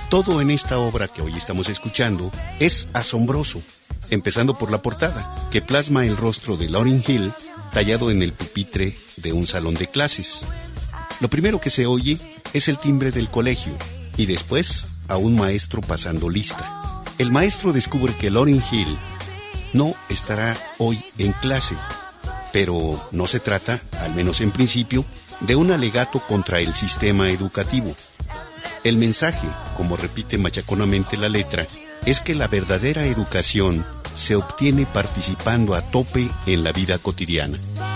Todo en esta obra que hoy estamos escuchando es asombroso, empezando por la portada, que plasma el rostro de Lauryn Hill tallado en el pupitre de un salón de clases. Lo primero que se oye es el timbre del colegio y después a un maestro pasando lista. El maestro descubre que Lauryn Hill no estará hoy en clase, pero no se trata, al menos en principio, de un alegato contra el sistema educativo. El mensaje, como repite machaconamente la letra, es que la verdadera educación se obtiene participando a tope en la vida cotidiana.